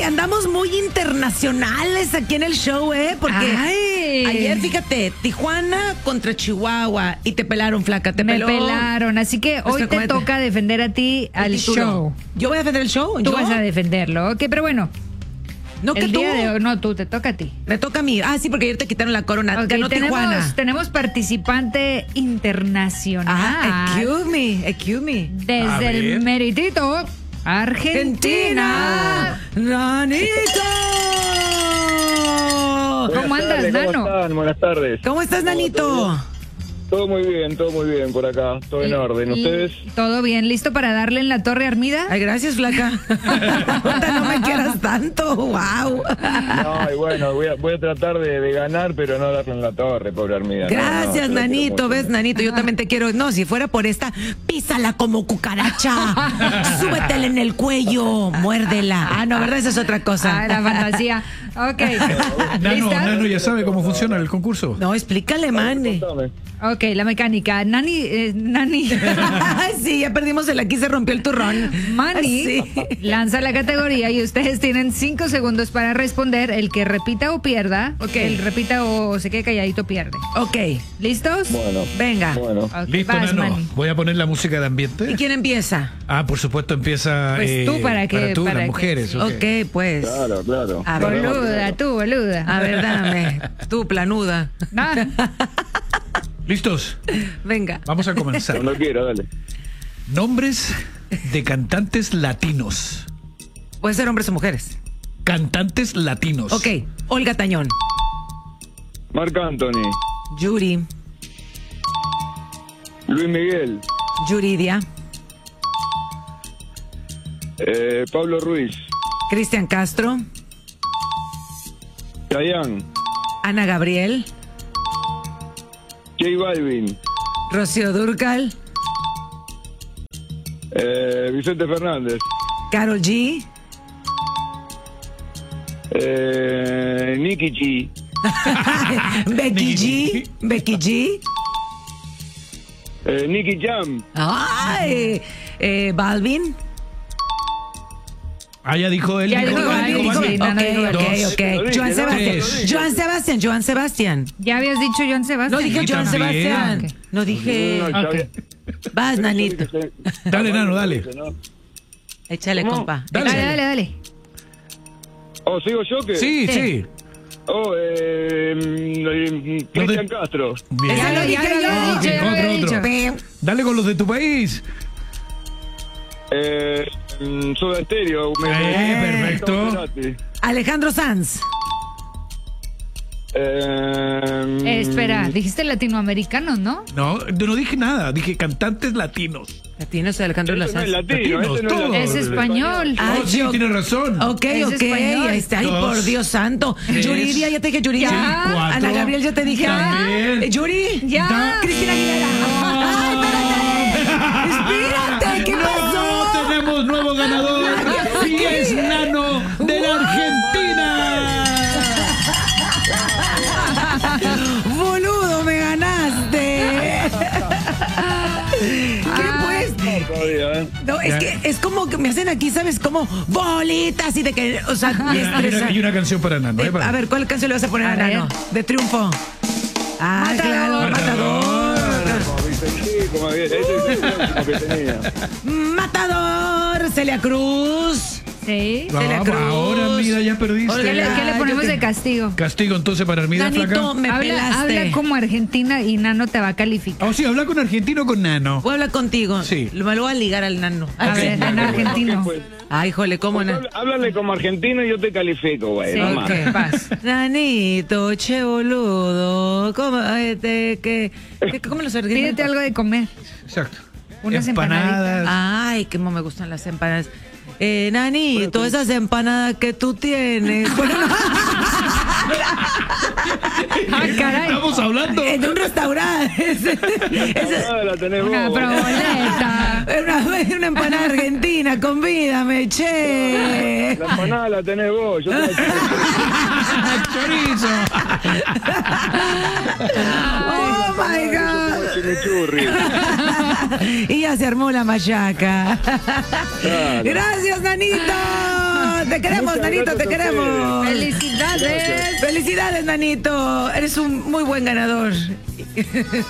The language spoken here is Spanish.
Ay, andamos muy internacionales aquí en el show, porque ayer, fíjate, Tijuana contra Chihuahua y te pelaron, flaca, te Me peló. pelaron, así que hoy te toca defender a ti al show. ¿Yo voy a defender el show? Tú vas a defenderlo, ok, pero bueno. No, que el tú. día de hoy, no, tú, te toca a ti. Me toca a mí. Ah, sí, porque ayer te quitaron la corona. Okay, Ganó Tijuana. Tenemos participante internacional. Excuse me. Desde el meritito, Argentina. ¡Nanito! ¿Cómo andas, Nano? ¿Cómo están? Buenas tardes. ¿Cómo estás, Nanito? Todo muy bien por acá. Todo en orden. ¿Ustedes? ¿Todo bien? ¿Listo para darle en la torre Armida? Ay, gracias, flaca. No me quieras tanto, wow. No, y bueno, voy a tratar de ganar, pero no darle en la torre, pobre Armida. Gracias, no, Nanito. ¿Ves, Nanito? Yo también te quiero. No, si fuera por esta, písala como cucaracha. Súbetela en el cuello. Muérdela. Ah, no, ¿verdad? Esa es otra cosa. Ah, la fantasía. Ok. Nano ya sabe cómo funciona el concurso. No, explícale, man. Ok, la mecánica. Nani. Sí, ya perdimos aquí se rompió el turrón. Manny Sí. lanza la categoría y ustedes tienen 5 segundos para responder. El que repita o pierda, el repita o se quede calladito pierde. Ok. ¿Listos? Bueno. Venga. Bueno. Ok, Listo, vas, Nano. Manny. Voy a poner la música de ¿Y ambiente. quién empieza? Ah, por supuesto, empieza Pues tú, para que- tú, para las que- mujeres. Ok, pues. Claro. A ver, Boluda, tú, boluda. a ver, dame. Tú, planuda. No. ¿Listos? Venga. Vamos a comenzar. Cuando quiero, dale. Nombres de cantantes latinos. Puede ser hombres o mujeres. Cantantes latinos. Ok. Olga Tañón. Marc Anthony. Yuri. Luis Miguel. Yuridia. Pablo Ruiz. Cristian Castro. Chayanne. Ana Gabriel. J Balvin. Rocío Dúrcal. Vicente Fernández. Karol G. Nicky G. Becky G. Becky G. Nicky Jam. Ay. Balvin. Ah, ya dijo él. Ya dijo dijo Balvin. Balvin, Balvin. sí, no, no dijo Balvin. Ok. Lo dije, Joan ¿no? Sebastián. Tres. Joan Sebastián. Ya habías dicho Joan Sebastián. No dije Sí, Joan también. Sebastián. Ok. No dije. No, Chayanne. Vas, Nanito. Dale, Nano, dale. Échale, ¿Cómo? compa. Dale. Oh, ¿sigo yo qué? Sí, sí. Oh, Cristian Castro. Bien. Esa lo dije Ya lo había yo. dicho, ya lo había Otro. dicho. Dale con los de tu país. Soda Stereo. Perfecto. Alejandro Sanz. Espera, dijiste latinoamericanos, ¿no? No, no dije nada. Dije cantantes latinos. Latinos de Alejandro Ese no es Sanz. latino, Latinos, ese no es todos. latino. Es español. Ah, Oh, sí, yo- tienes razón. Ok, Es ok. español. Ahí está. Ay, Dos. por Dios santo. Tres. Yuridia, ya te dije Yuridia. Ya. Sí, cuatro. Ana Gabriel, ya te dije. También. Yuri. Ya. Cristina Aguilera. Ay, espérate. Espérate, ¿qué pasó? No, tenemos nuevo ganador. Y es Nano de la Argentina. Boludo, me ganaste. ¿Qué pues? Todavía, ¿eh? No, es que es como que me hacen aquí, ¿sabes? Como bolitas y de que, o sea, me estresa. Hay una canción para Nano. para- A ver, ¿cuál canción le vas a poner a A ver. Nano? De triunfo. Ah, Matador. claro, Matador. Como Vicentico, más bien. Ese es el último que tenía. Matador, Celia Cruz. Sí. Celia Cruz. Ahora, mira, ya perdiste. ¿Qué le Ay, ponemos yo te- de castigo? Castigo entonces para Armida Nanito, Flaca. me pelaste. Habla como Argentina y Nano te va a calificar. Oh, sí, habla con argentino o con Nano. Voy a hablar contigo. Sí. Me lo voy a ligar al Nano. A ver, en argentino. Pues, Ay, jole, ¿cómo no? háblale como argentino y yo te califico, güey. Sí, no más. ok, vas. Nanito, che boludo. ¿Cómo, ¿cómo los argentinos? Pídete algo de comer. Exacto. Unas empanadas. Ay, cómo me gustan las empanadas. Nanito, esas empanadas que tú tienes. Bueno, no, Ah, caray. Estamos hablando. en un restaurante. Ah, la tenés Una vos. proboleta. Una empanada argentina, convídame, che. La empanada la tenés vos. Yo te la Chorizo. Oh my God. chimichurri. Y ya se armó la machaca. Claro. Gracias, Nanito. Te queremos, Muchas Nanito, gracias te a queremos. ¡Felicidades! Felicidades, Nanito. Eres un muy buen ganador.